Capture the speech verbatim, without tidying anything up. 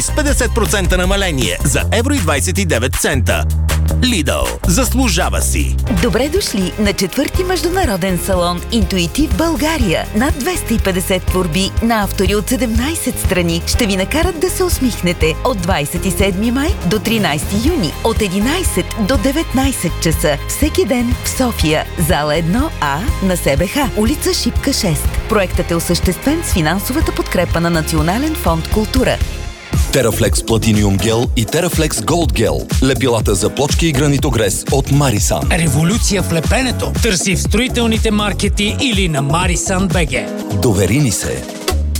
с петдесет процента намаление за евро и двадесет и девет цента. Lidl. Заслужава си! Добре дошли на четвърти международен салон Интуитив България. Над двеста и петдесет творби на автори от седемнадесет страни ще ви накарат да се усмихнете от двадесет и седми май до тринадесети юни от единадесет до деветнадесет часа. Всеки ден в София. Зала едно А на СБХ. Улица Шипка шест. Проектът е осъществен с финансовата подкрепа на Национален фонд Култура. Терафлекс Платиниум гел и Терафлекс Голд гел. Лепилата за плочки и гранитогрес от Марисан. Революция в лепенето. Търси в строителните маркети или на Марисан БГ. Довери ни се.